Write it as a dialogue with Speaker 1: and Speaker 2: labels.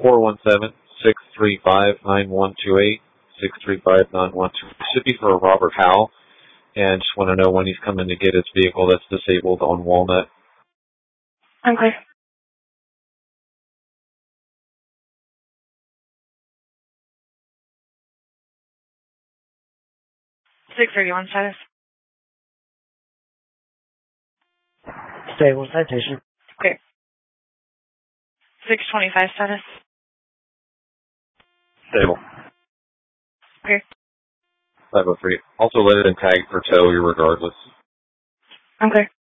Speaker 1: 417-635-9128. 635-9128. Should be for Robert Howell. And just want to know when he's coming to get his vehicle that's disabled on Walnut.
Speaker 2: Okay. 631 status.
Speaker 3: Stable citation.
Speaker 2: Okay. 625 status.
Speaker 1: Stable.
Speaker 2: Okay.
Speaker 1: 503. Also let it in tag for tow, regardless.
Speaker 2: Okay.